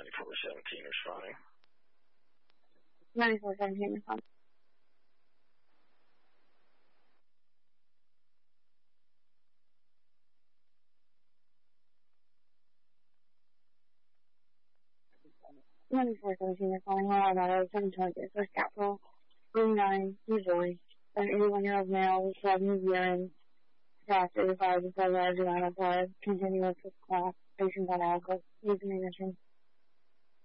9417 responding. 9417 responding. Colorado, 7 targets, West Capitol, 49, Missouri, an 81-year-old male with 7 urine, fast 85 before large amount of blood, continuous with class, patient on alcohol, using admission.